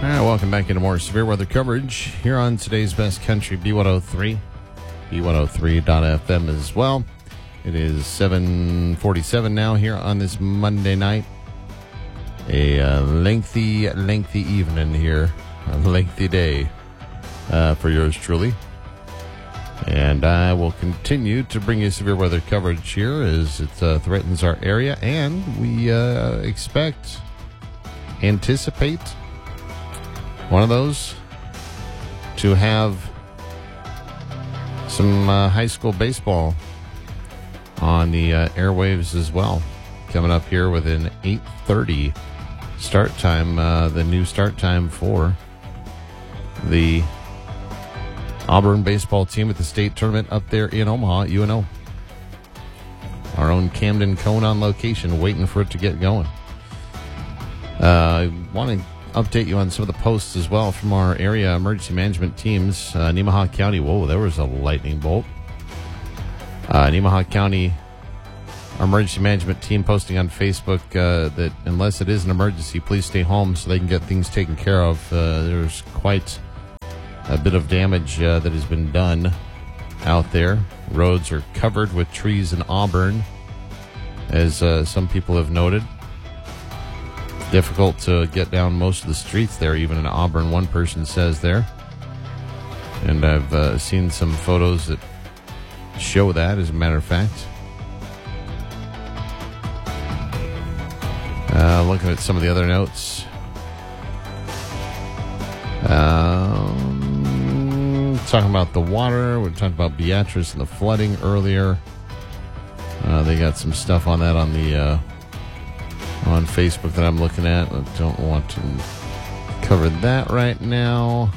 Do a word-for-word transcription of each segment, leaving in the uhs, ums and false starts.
right, welcome back into more severe weather coverage here on today's Best Country B one oh three, B one oh three dot F M as well. It is seven forty-seven now here on this Monday night. A uh, lengthy, lengthy evening here, a lengthy day uh, for yours truly. And I will continue to bring you severe weather coverage here as it uh, threatens our area, and we uh, expect, anticipate one of those to have some uh, high school baseball on the uh, airwaves as well. Coming up here with an eight thirty start time, uh, the new start time for the Auburn baseball team at the state tournament up there in Omaha at U N O. Our own Camden Cone on location, waiting for it to get going. Uh, I want to update you on some of the posts as well from our area emergency management teams. Uh, Nemaha County, whoa, there was a lightning bolt. Uh, Nemaha County emergency management team posting on Facebook uh, that unless it is an emergency, please stay home so they can get things taken care of. Uh, there's quite a bit of damage uh, that has been done out there. Roads are covered with trees in Auburn, as uh, some people have noted. Difficult to get down most of the streets there, even in Auburn, one person says there. And I've uh, seen some photos that show that, as a matter of fact. Uh, looking at some of the other notes. Um, talking about the water. We talked about Beatrice and the flooding earlier. Uh, they got some stuff on that on the uh, on Facebook that I'm looking at. I don't want to cover that right now.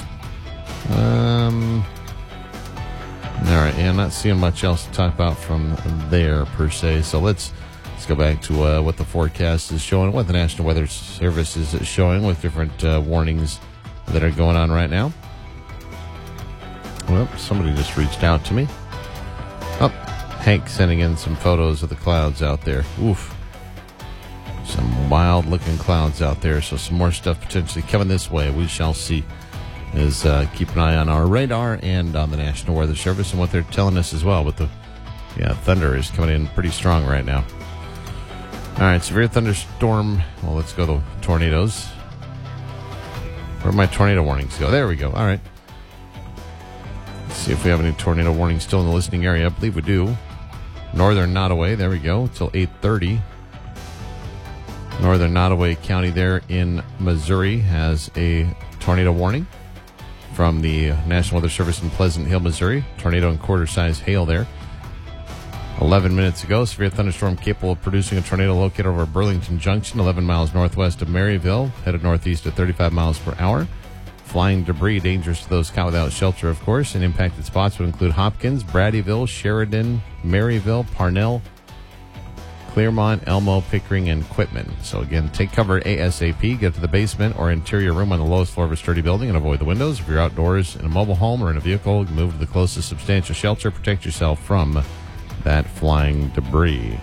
Um, all right, yeah, I'm not seeing much else to talk about from there per se. So let's let's go back to uh, what the forecast is showing, what the National Weather Service is showing with different uh, warnings that are going on right now. Well, somebody just reached out to me. Oh, Hank sending in some photos of the clouds out there. Oof. Some wild-looking clouds out there, so some more stuff potentially coming this way. We shall see. Is uh, keep an eye on our radar and on the National Weather Service and what they're telling us as well. But the yeah, thunder is coming in pretty strong right now. All right, severe thunderstorm. Well, let's go to tornadoes. Where'd my tornado warnings go? There we go. All right. Let's see if we have any tornado warnings still in the listening area. I believe we do. Northern Nottoway. There we go. Till eight thirty. Northern Nottoway County there in Missouri has a tornado warning from the National Weather Service in Pleasant Hill, Missouri. Tornado and quarter-size hail there. eleven minutes ago, severe thunderstorm capable of producing a tornado located over Burlington Junction, eleven miles northwest of Maryville, headed northeast at thirty-five miles per hour. Flying debris dangerous to those caught without shelter, of course, and impacted spots would include Hopkins, Bradyville, Sheridan, Maryville, Parnell, Clearmont, Elmo, Pickering, and Quitman. So again, take cover ASAP, get to the basement or interior room on the lowest floor of a sturdy building and avoid the windows. If you're outdoors in a mobile home or in a vehicle, move to the closest substantial shelter. Protect yourself from that flying debris.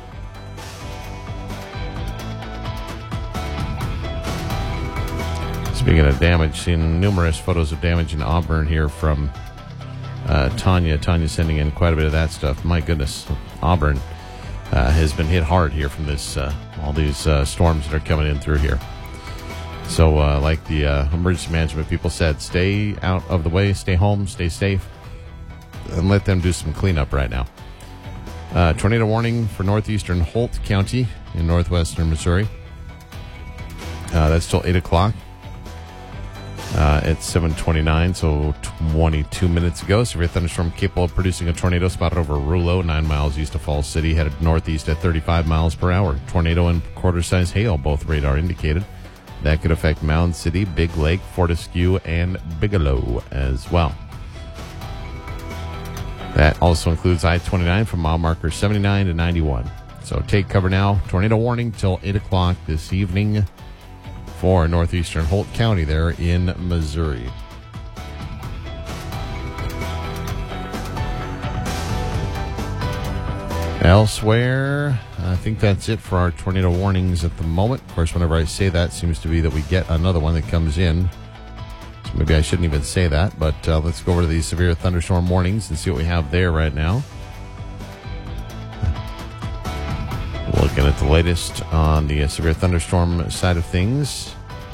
Speaking of damage, seen numerous photos of damage in Auburn here from uh, Tanya. Tanya sending in quite a bit of that stuff. My goodness, Auburn uh, has been hit hard here from this uh, all these uh, storms that are coming in through here. So uh, like the uh, emergency management people said, stay out of the way, stay home, stay safe, and let them do some cleanup right now. Uh, tornado warning for northeastern Holt County in northwestern Missouri. Uh, that's till eight o'clock. Uh, it's seven twenty-nine, so twenty-two minutes ago. Severe thunderstorm capable of producing a tornado spotted over Rulo, nine miles east of Falls City, headed northeast at thirty-five miles per hour. Tornado and quarter-size hail, both radar indicated. That could affect Mound City, Big Lake, Fortescue, and Bigelow as well. That also includes I twenty-nine from mile marker seventy-nine to ninety-one. So take cover now. Tornado warning till eight o'clock this evening for northeastern Holt County there in Missouri. Elsewhere, I think that's it for our tornado warnings at the moment. Of course, whenever I say that, it seems to be that we get another one that comes in. So maybe I shouldn't even say that, but uh, let's go over to the severe thunderstorm warnings and see what we have there right now. Looking at the latest on the uh, severe thunderstorm side of things.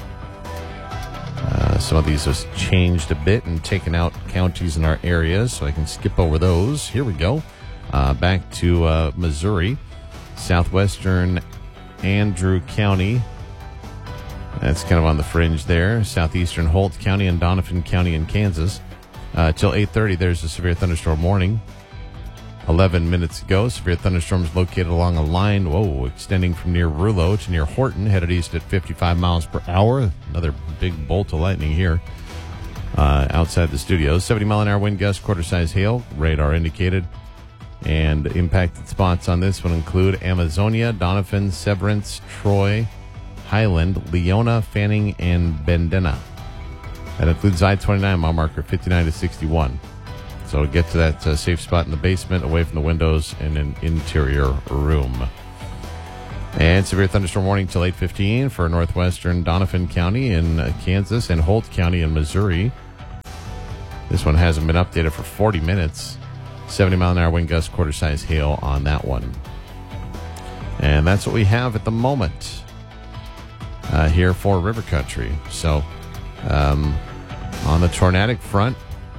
Uh, some of these have changed a bit and taken out counties in our area, so I can skip over those. Here we go. Uh, back to uh, Missouri, southwestern Andrew County. That's kind of on the fringe there. Southeastern Holt County and Donovan County in Kansas. Uh, till eight thirty, there's a severe thunderstorm warning. eleven minutes ago, severe thunderstorms located along a line, whoa, extending from near Rulo to near Horton, headed east at fifty-five miles per hour. Another big bolt of lightning here uh, outside the studio. seventy mile an hour wind gust, quarter size hail, radar indicated. And impacted spots on this one include Amazonia, Donovan, Severance, Troy, Highland, Leona, Fanning, and Bendena. That includes I twenty-nine, mile marker fifty-nine to sixty-one. So get to that uh, safe spot in the basement, away from the windows, in an interior room. And severe thunderstorm warning till eight fifteen for northwestern Donovan County in uh, Kansas and Holt County in Missouri. This one hasn't been updated for forty minutes. seventy mile an hour wind gust, quarter size hail on that one. And that's what we have at the moment uh, here for River Country. So um, on the tornadic front,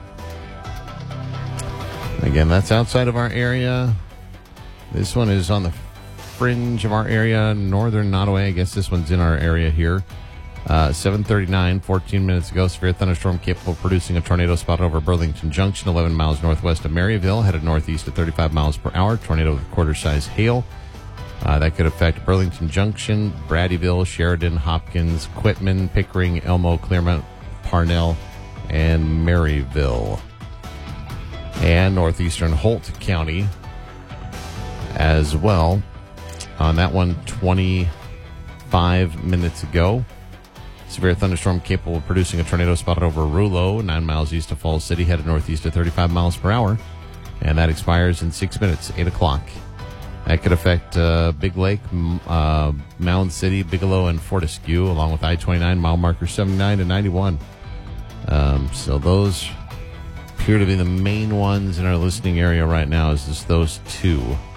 again, that's outside of our area. This one is on the fringe of our area, northern Nottoway. I guess this one's in our area here. Uh, seven thirty-nine, fourteen minutes ago, severe thunderstorm capable of producing a tornado spotted over Burlington Junction, eleven miles northwest of Maryville, headed northeast at thirty-five miles per hour. Tornado with quarter-size hail. Uh, that could affect Burlington Junction, Bradyville, Sheridan, Hopkins, Quitman, Pickering, Elmo, Claremont, Parnell, and Maryville. And northeastern Holt County as well. On that one, twenty-five minutes ago. Severe thunderstorm capable of producing a tornado spotted over Rulo, nine miles east of Falls City, headed northeast at thirty-five miles per hour. And that expires in six minutes, eight o'clock. That could affect uh, Big Lake, uh, Mound City, Bigelow, and Fortescue, along with I twenty-nine, mile marker seventy-nine to ninety-one. Um, so those appear to be the main ones in our listening area right now, is just those two.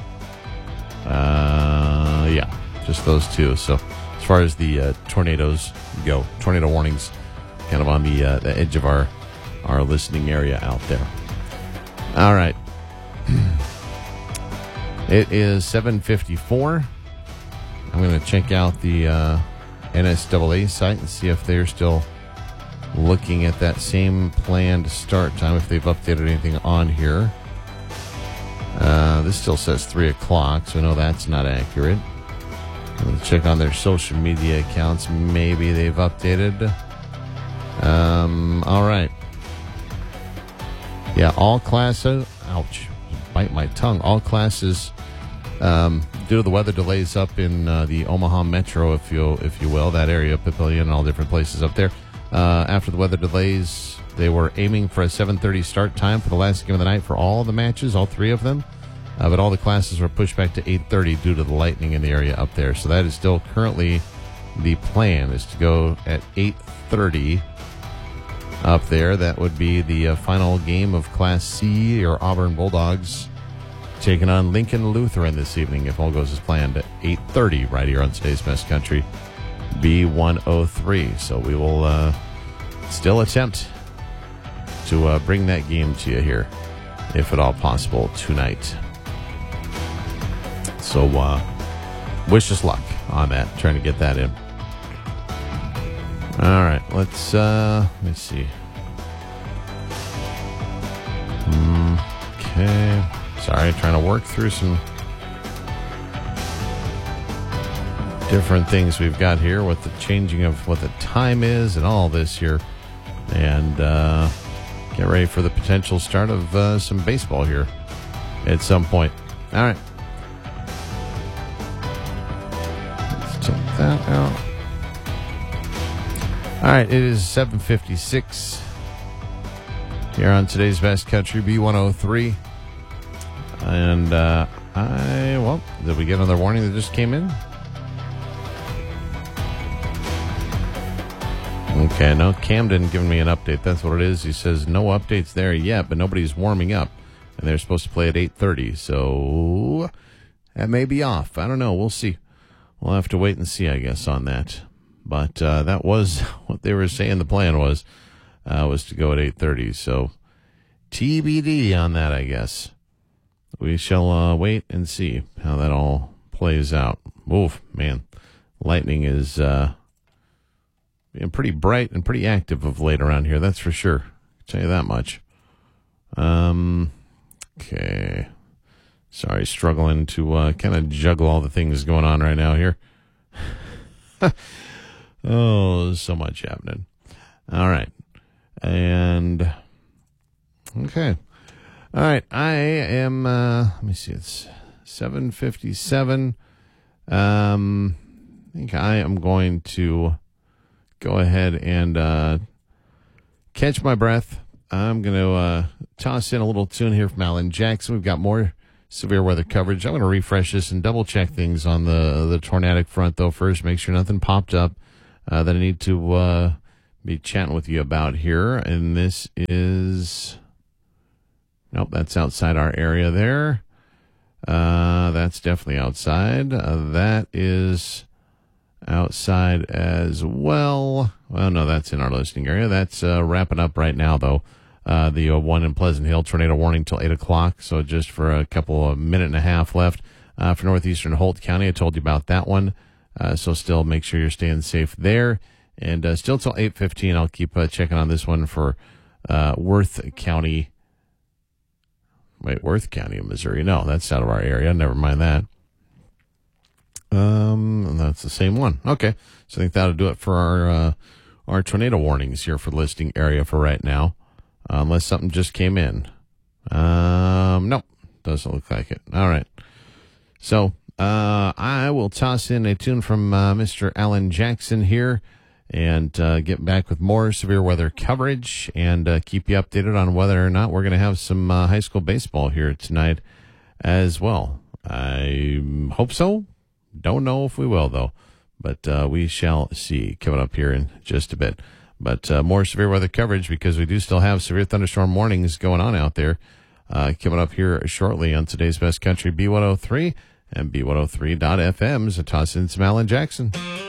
Uh, yeah, just those two. So as far as the uh, tornadoes go, tornado warnings kind of on the, uh, the edge of our, our listening area out there. All right. It is seven fifty-four. I'm going to check out the uh, N S A A site and see if they're still looking at that same planned start time, if they've updated anything on here. Uh, this still says three o'clock, so I know that's not accurate. Let's check on their social media accounts. Maybe they've updated. Um, all right. Yeah, all classes. Ouch. Bite my tongue. All classes, um, due to the weather delays up in uh, the Omaha Metro, if you if you will, that area, Papillion, and all different places up there. Uh, after the weather delays, they were aiming for a seven thirty start time for the last game of the night for all the matches, all three of them. Uh, but all the classes were pushed back to eight thirty due to the lightning in the area up there. So that is still currently the plan, is to go at eight thirty up there. That would be the uh, final game of Class C, or Auburn Bulldogs taking on Lincoln Lutheran this evening, if all goes as planned, at eight thirty right here on today's Best Country B one oh three. So we will uh, still attempt to uh, bring that game to you here, if at all possible, tonight. So uh, wish us luck on that, trying to get that in. All right, let's uh, let's see. Okay, sorry, trying to work through some different things we've got here with the changing of what the time is and all this here, and uh, get ready for the potential start of uh, some baseball here at some point. All right, let's check that out. All right, it is seven fifty-six here on today's Best Country B one oh three. And uh, I, well, did we get another warning that just came in? Okay, no, Camden giving me an update. That's what it is. He says no updates there yet, but nobody's warming up. And they're supposed to play at eight thirty, so that may be off. I don't know. We'll see. We'll have to wait and see, I guess, on that. But uh, that was what they were saying the plan was, uh, was to go at eight thirty. So T B D on that, I guess. We shall uh, wait and see how that all plays out. Oof, man. Lightning is uh, being pretty bright and pretty active of late around here, that's for sure. I'll tell you that much. Um... Okay. Sorry, struggling to uh, kind of juggle all the things going on right now here. Oh, so much happening. All right. And, okay. All right. I am, uh, let me see, it's seven fifty-seven. Um, I think I am going to go ahead and uh, catch my breath. I'm going to uh, toss in a little tune here from Alan Jackson. We've got more severe weather coverage. I'm going to refresh this and double check things on the the tornadic front, though, first. Make sure nothing popped up uh, that I need to uh, be chatting with you about here. And this is, nope, that's outside our area there. Uh, that's definitely outside. Uh, that is outside as well. Well, no, that's in our listening area. That's uh, wrapping up right now, though. Uh, the uh, one in Pleasant Hill, tornado warning till eight o'clock, so just for a couple of minute and a half left. Uh, for northeastern Holt County, I told you about that one, uh, so still make sure you're staying safe there. And uh, still till eight fifteen, I'll keep uh, checking on this one for uh, Worth County. Wait, Worth County in Missouri? No, that's out of our area. Never mind that. Um, that's the same one. Okay, so I think that'll do it for our uh, our tornado warnings here for the listing area for right now. Uh, unless something just came in. Um, nope, doesn't look like it. All right. So uh, I will toss in a tune from uh, Mister Alan Jackson here and uh, get back with more severe weather coverage and uh, keep you updated on whether or not we're going to have some uh, high school baseball here tonight as well. I hope so. Don't know if we will, though. But uh, we shall see coming up here in just a bit. But uh, more severe weather coverage because we do still have severe thunderstorm warnings going on out there. Uh, coming up here shortly on today's Best Country B one oh three and B one oh three dot F M. So toss in some Alan Jackson.